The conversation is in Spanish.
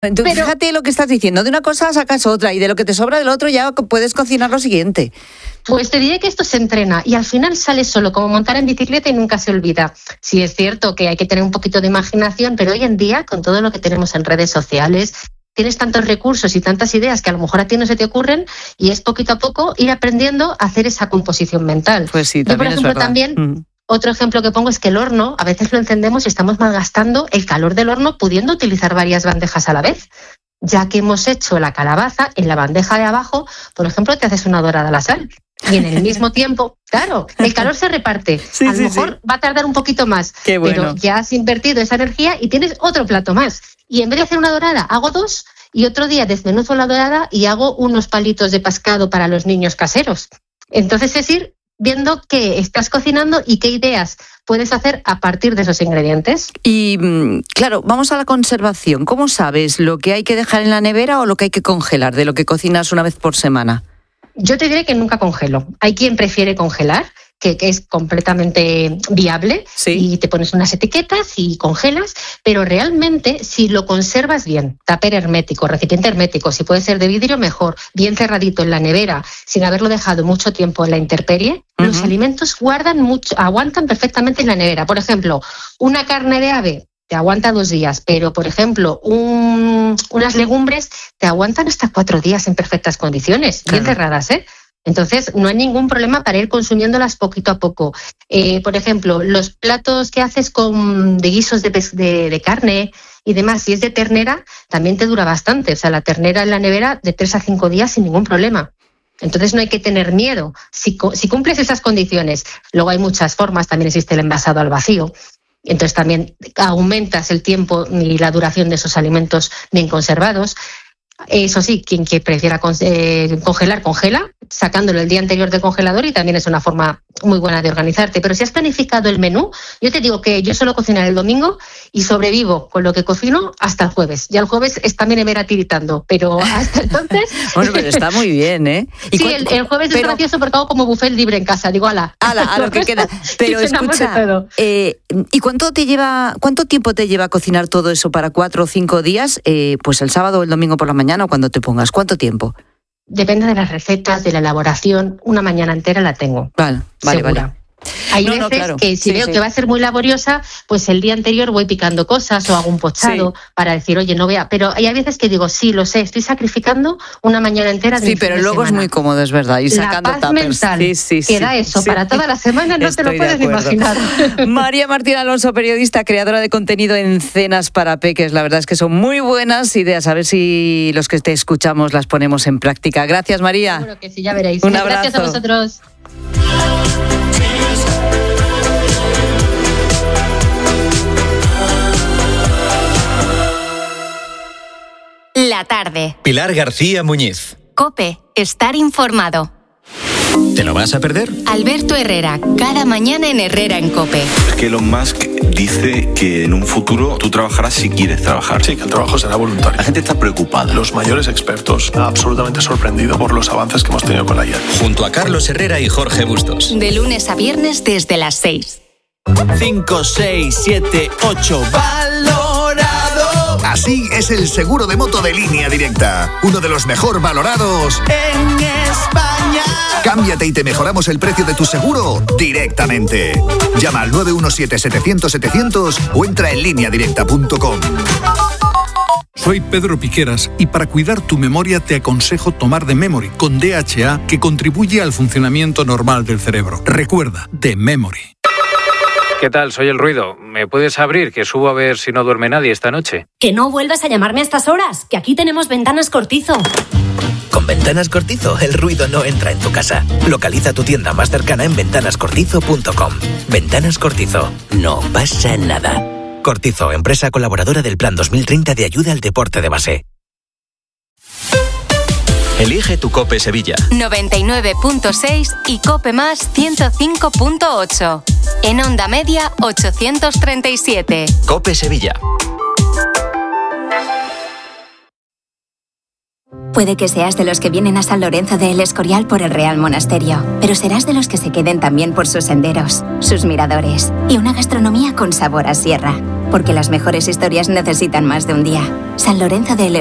Entonces, fíjate lo que estás diciendo, de una cosa sacas otra y de lo que te sobra del otro ya puedes cocinar lo siguiente. Pues te diré que esto se entrena y al final sale solo, como montar en bicicleta y nunca se olvida. Sí es cierto que hay que tener un poquito de imaginación, pero hoy en día, con todo lo que tenemos en redes sociales, tienes tantos recursos y tantas ideas que a lo mejor a ti no se te ocurren y es poquito a poco ir aprendiendo a hacer esa composición mental. Pues sí, yo, por también ejemplo, es verdad. También... Otro ejemplo que pongo es que el horno, a veces lo encendemos y estamos malgastando el calor del horno pudiendo utilizar varias bandejas a la vez. Ya que hemos hecho la calabaza, en la bandeja de abajo, por ejemplo, te haces una dorada a la sal. Y en el mismo tiempo, claro, el calor se reparte. Sí, a lo mejor va a tardar un poquito más, Qué bueno. pero ya has invertido esa energía y tienes otro plato más. Y en vez de hacer una dorada, hago dos y otro día desmenuzo la dorada y hago unos palitos de pescado para los niños caseros. Entonces es ir viendo qué estás cocinando y qué ideas puedes hacer a partir de esos ingredientes. Y claro, vamos a la conservación. ¿Cómo sabes lo que hay que dejar en la nevera o lo que hay que congelar de lo que cocinas una vez por semana? Yo te diré que nunca congelo. Hay quien prefiere congelar, que es completamente viable, sí. Y te pones unas etiquetas y congelas, pero realmente si lo conservas bien, tupper hermético, recipiente hermético, si puede ser de vidrio mejor, bien cerradito en la nevera, sin haberlo dejado mucho tiempo en la intemperie, los alimentos aguantan perfectamente en la nevera. Por ejemplo, una carne de ave te aguanta 2 días, pero por ejemplo unas legumbres te aguantan hasta 4 días en perfectas condiciones, bien cerradas, ¿eh? Entonces, no hay ningún problema para ir consumiéndolas poquito a poco. Por ejemplo, los platos que haces de guisos de carne y demás, si es de ternera, también te dura bastante. O sea, la ternera en la nevera de 3 a 5 días sin ningún problema. Entonces, no hay que tener miedo. Si cumples esas condiciones, luego hay muchas formas, también existe el envasado al vacío. Entonces, también aumentas el tiempo y la duración de esos alimentos bien conservados. Eso sí, quien que prefiera congelar, congela, sacándolo el día anterior del congelador y también es una forma muy buena de organizarte. Pero si has planificado el menú, yo te digo que yo suelo cocinar el domingo y sobrevivo con lo que cocino hasta el jueves. Ya el jueves también me verá tiritando, pero hasta entonces... Bueno, pero está muy bien, ¿eh? Sí, el jueves es gracioso porque hago como buffet libre en casa. Digo, ala, a lo que queda. Pero escucha, ¿y cuánto tiempo te lleva cocinar todo eso para 4 o 5 días? Pues el sábado o el domingo por la mañana o cuando te pongas. ¿Cuánto tiempo? Depende de las recetas, de la elaboración. Una mañana entera la tengo. Vale. Hay veces que si veo que va a ser muy laboriosa, pues el día anterior voy picando cosas o hago un pochado para decir, oye, no vea. Pero hay veces que digo, sí, lo sé, estoy sacrificando una mañana entera de pero luego es muy cómodo, es verdad. Y sacando la paz mental que da eso para toda la semana, no te lo puedes ni imaginar. María Martín Alonso, periodista, creadora de contenido en Cenas para Peques. La verdad es que son muy buenas ideas. A ver si los que te escuchamos las ponemos en práctica. Gracias, María. Seguro que sí, ya veréis. Un abrazo. Gracias a vosotros. La tarde. Pilar García Muñiz. COPE. Estar informado. ¿Te lo vas a perder? Alberto Herrera. Cada mañana en Herrera en COPE. Es que Elon Musk dice que en un futuro tú trabajarás si quieres trabajar. Sí, que el trabajo será voluntario. La gente está preocupada. Los mayores expertos absolutamente sorprendidos por los avances que hemos tenido con la IA. Junto a Carlos Herrera y Jorge Bustos. De lunes a viernes desde las 6. 5, 6, 7, 8. ¡Valorado! Así es el seguro de moto de Línea Directa. Uno de los mejor valorados en España. Cámbiate y te mejoramos el precio de tu seguro directamente. Llama al 917-700-700 o entra en lineadirecta.com. Soy Pedro Piqueras y para cuidar tu memoria te aconsejo tomar The Memory con DHA que contribuye al funcionamiento normal del cerebro. Recuerda, The Memory. ¿Qué tal? Soy El Ruido. ¿Me puedes abrir? Que subo a ver si no duerme nadie esta noche. Que no vuelvas a llamarme a estas horas, que aquí tenemos Ventanas Cortizo. Con Ventanas Cortizo, el ruido no entra en tu casa. Localiza tu tienda más cercana en ventanascortizo.com. Ventanas Cortizo. No pasa nada. Cortizo, empresa colaboradora del Plan 2030 de ayuda al deporte de base. Elige tu COPE Sevilla. 99.6 y COPE Más 105.8. En onda media 837. COPE Sevilla. Puede que seas de los que vienen a San Lorenzo de El Escorial por el Real Monasterio, pero serás de los que se queden también por sus senderos, sus miradores y una gastronomía con sabor a sierra. porque las mejores historias necesitan más de un día. San Lorenzo de El